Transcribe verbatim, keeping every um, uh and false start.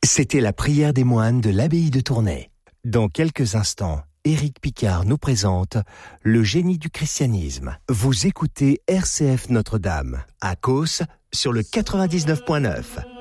C'était la prière des moines de l'abbaye de Tournai. Dans quelques instants, Éric Picard nous présente Le génie du christianisme. Vous écoutez R C F Notre-Dame, à Causse, sur le quatre-vingt-dix-neuf point neuf.